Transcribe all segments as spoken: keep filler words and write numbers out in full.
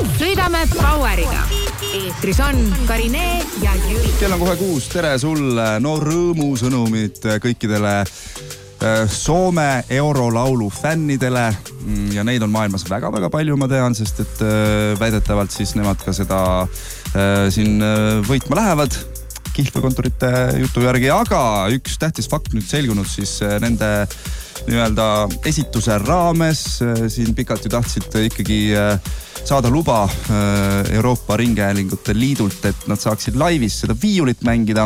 Sõidame Poweriga. Eetris on Karine ja Jüri. Kell on kohe kuus. Tere sulle. No rõõmusõnumid kõikidele Soome eurolaulu fännidele. Ja neid on maailmas väga-väga palju, ma tean, sest et väidetavalt siis nemad ka seda siin võitma lähevad kihlvekontorite jutu järgi. Aga üks tähtis fakt nüüd selgunud siis nende nii-öelda esituse raames. Siin pikalt ju tahtsid ikkagi saada luba Euroopa Ringhäälingute Liidult, et nad saaksid laivis seda viiulit mängida.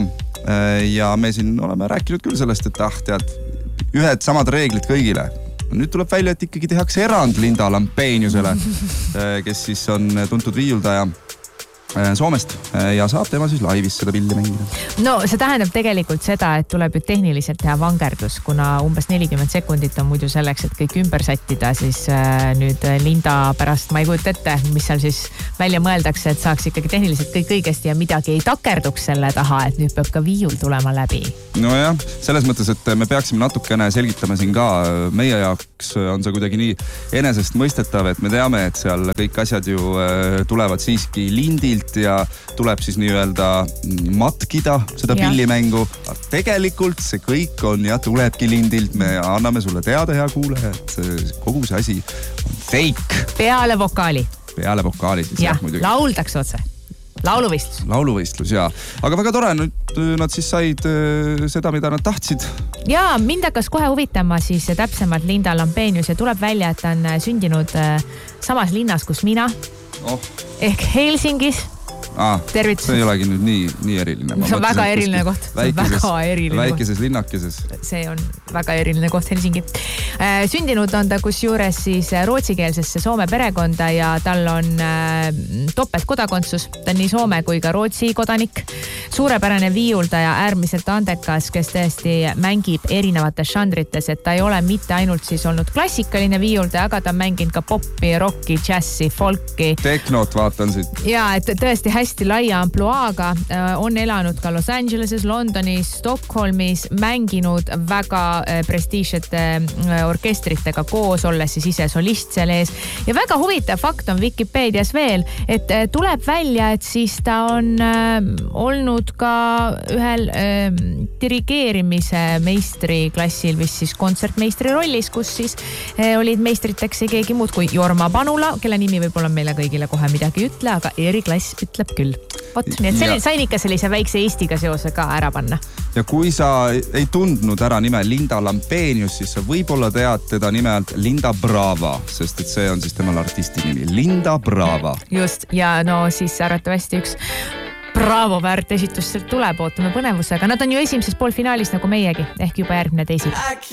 Ja me siin oleme rääkinud küll sellest, et ah, tead, ühed samad reeglid kõigile. Nüüd tuleb välja, et ikkagi tehakse erand Linda Lampeniusele, kes siis on tuntud viiuldaja Soomest ja saab tema siis laivis seda pilli mängida. No see tähendab tegelikult seda, et tuleb ju tehniliselt teha vangerdus, kuna umbes nelikümmend sekundit on muidu selleks, et kõik ümber sättida, siis nüüd Linda pärast ma ei kujuta ette, mis seal siis välja mõeldakse, et saaks ikkagi tehniliselt kõik õigesti ja midagi ei takerduks selle taha, et nüüd peab ka viiul tulema läbi. No jah, selles mõttes, et me peaksime natukene selgitama siin ka. Meie jaoks on see kuidagi nii enesest mõistetav, et me teame, et seal kõik asjad ju tulevad siiski lindilt ja tuleb siis nii-öelda matkida seda pillimängu. Tegelikult see kõik on ja tulebki lindilt. Me anname sulle teada, hea kuule, et kogu see asi on fake. Peale vokaali. Peale vokaali siis. Jah, jah lauldakse otse. Lauluvõistlus. Lauluvõistlus, jaa. Aga väga tore, nüüd nad siis said seda, mida nad tahtsid. Jaa, mind hakkas kohe huvitama siis täpsemalt Linda Lampenius ja tuleb välja, et ta on sündinud samas linnas, kus mina. Oh. Ehk Helsingis. Ah, see ei olegi nüüd nii, nii eriline. See on väga eriline koht. Väikeses, väga eriline väikeses koht. linnakeses. See on väga eriline koht Helsingi. Sündinud on ta kus juures siis rootsikeelsesse Soome perekonda ja tal on topelt kodakondsus. Ta on nii Soome kui ka Rootsi kodanik. Suurepärane viiuldaja, äärmiselt andekas, kes tõesti mängib erinevates žanrites, et ta ei ole mitte ainult siis olnud klassikaline viiuldaja, aga ta on mänginud ka poppi, rocki, džassi, folki. Teknot vaatan siit. Ja, et tõesti hästi laia ampluaaga, on elanud ka Los Angeleses, Londonis, Stockholmis, mänginud väga prestiižsete orkestritega koos, olles siis ise solist seal ees. Ja väga huvitav fakt on Wikipedias veel, et tuleb välja, et siis ta on olnud ka ühel dirigeerimise meistri klassil, mis siis kontsertmeistri rollis, kus siis olid meistriteks keegi muud kui Jorma Panula, kelle nimi võib-olla meile kõigile kohe midagi ütle, aga eriklass ütleb küll. Vot, nii et selline, sain ikka sellise väikse Eestiga seose ka ära panna. Ja kui sa ei tundnud ära nime Linda Lampenius, siis sa võib-olla tead teda nimelt Linda Brava, sest et see on siis temal artisti nimi. Linda Brava. Just, ja no siis arvatavasti üks Bravo väärt esitus tuleb, ootame põnevusega. Nad on ju esimeses poolfinaalis nagu meiegi, ehk juba järgmine teisib.